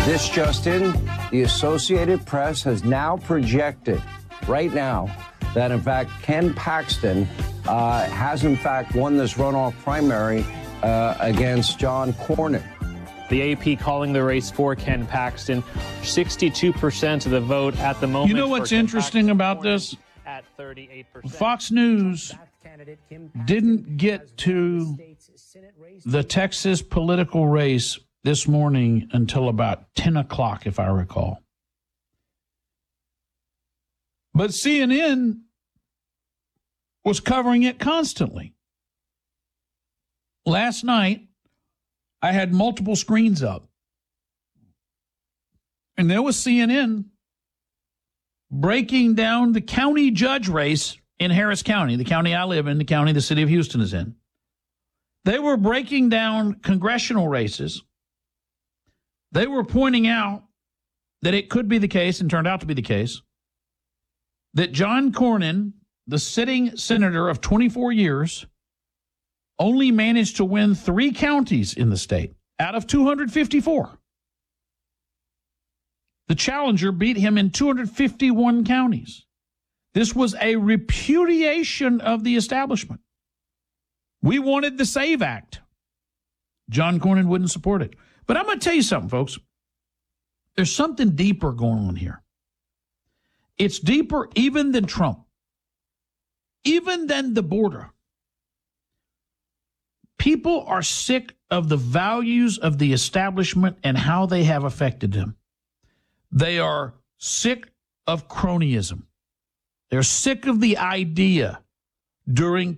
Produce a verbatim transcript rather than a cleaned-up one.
This just in, the Associated Press has now projected right now that, in fact, Ken Paxton uh, has, in fact, won this runoff primary uh, against John Cornyn. The A P calling the race for Ken Paxton. sixty-two percent of the vote at the moment. You know what's interesting about this? At thirty-eight percent. Fox News didn't get to the Texas political race this morning until about ten o'clock, if I recall. But C N N was covering it constantly. Last night, I had multiple screens up. And there was C N N breaking down the county judge race in Harris County, the county I live in, the county the city of Houston is in. They were breaking down congressional races. They were pointing out that it could be the case, and turned out to be the case, that John Cornyn, the sitting senator of twenty-four years, only managed to win three counties in the state out of two hundred fifty-four. The challenger beat him in two hundred fifty-one counties. This was a repudiation of the establishment. We wanted the SAVE Act. John Cornyn wouldn't support it. But I'm going to tell you something, folks. There's something deeper going on here. It's deeper even than Trump, even than the border. People are sick of the values of the establishment and how they have affected them. They are sick of cronyism. They're sick of the idea during